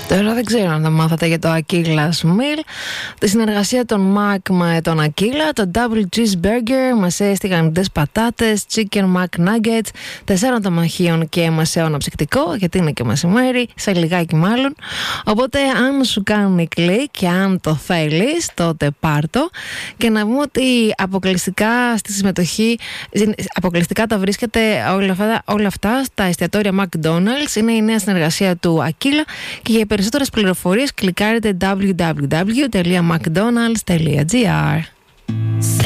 Τώρα δεν ξέρω αν τα μάθατε για το Aquila's Meal, τη συνεργασία των Mac με τον Aquila, το Double Cheeseburger, μεσαίες τηγανιτές πατάτες, Chicken Mac Nuggets, 4 τομαχίων και μεσαίο ψυκτικό, γιατί είναι και μεσημέρι, σε λιγάκι μάλλον. Οπότε αν σου κάνει κλικ και αν το θέλεις, τότε πάρ' το. Και να πούμε ότι αποκλειστικά στη συμμετοχή, αποκλειστικά τα βρίσκεται όλα αυτά στα εστιατόρια McDonald's. Είναι η νέα συνεργασία του Aquila και για περισσότερες πληροφορίες κλικάρετε www.mcdonalds.gr.